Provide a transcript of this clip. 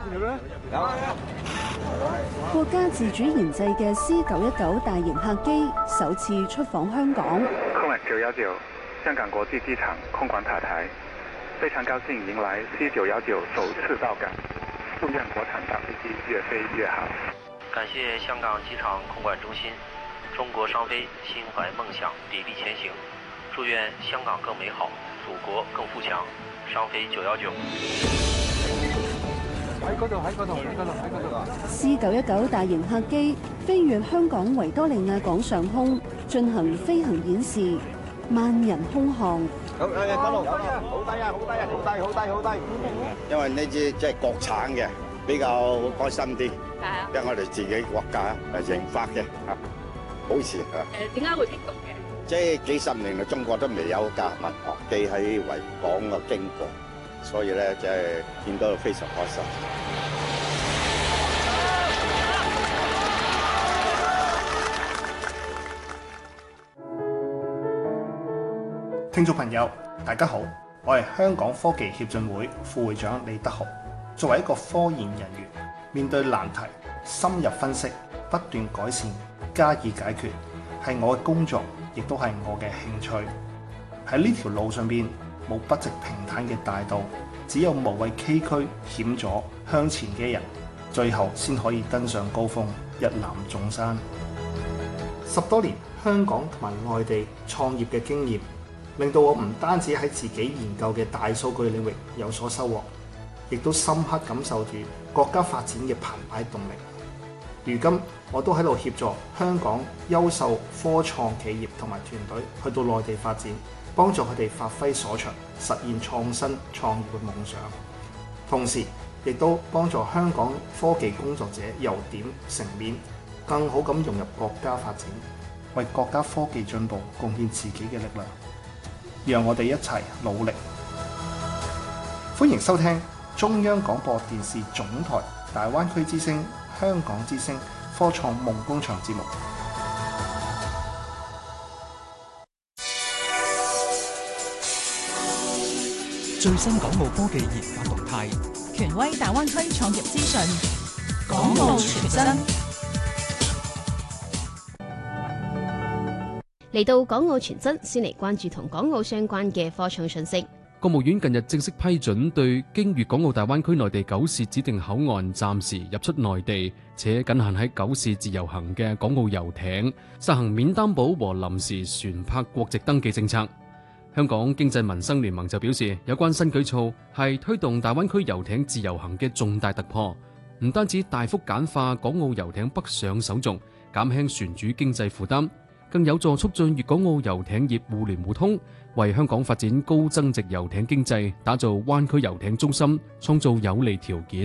國家自主研製嘅 C919大型客機首次出訪香港。 空管919香港國際機場空管塔台，非常高興迎來 C919首次到港，祝願國產大飛機越飛越好。 感謝香港機場空管中心，中國商飛心懷夢想，砥礪前行。祝願香港更美好，祖國更富強。商飛919。 C919大型客機飛越香港維多利亞港上空，進行飛行演示，萬人空巷。 好低啊！因為呢支即係國產嘅，比較開心啲。因為我哋自己國家研發嘅，好似點解會激動嘅？ 即係幾十年嚟，中國都未有架民航機喺維港嘅經過，所以咧即係見到非常開心。 聽眾朋友，大家好，我係香港科技協進會副會長李德豪。作為一個科研人員，面對難題，深入分析，不斷改善，加以解決，係我嘅工作，亦都係我嘅興趣。喺呢條路上邊，冇不直平坦嘅大道，只有無畏崎嶇險阻向前嘅人，最後先可以登上高峰，一覽眾山。10多年香港同埋外地創業嘅經驗，令到我唔單止喺自己研究嘅大數據領域有所收穫，亦都深刻感受住國家發展嘅澎湃動力。如今我都喺度協助香港優秀科創企業同埋團隊去到內地發展，幫助佢哋發揮所長，實現創新創業嘅夢想。同時亦都幫助香港科技工作者由點成面，更好咁融入國家發展，為國家科技進步貢獻自己嘅力量。讓我哋一齊努力。歡迎收聽中央廣播電視總台大灣區之聲、香港之聲科創夢工場節目。 最新港澳科技研發動態， 權威大灣區創業資訊，港澳全真。 嚟到港澳全真，先嚟關注同港澳相關嘅科創信息。 國務院近日正式批准對經粵港澳大灣區內地9市指定口岸暫時入出內地，且僅限喺9市自由行嘅港澳遊艇，實行免擔保和臨時船舶國籍登記政策。香港經濟民生聯盟就表示，有關新舉措係推動大灣區遊艇自由行嘅重大突破，唔單止大幅簡化港澳遊艇北上手續，減輕船主經濟負擔，更有助促進粵港澳遊艇業互聯互通，為香港發展高增值遊艇經濟打造灣區遊艇中心創造有利條件。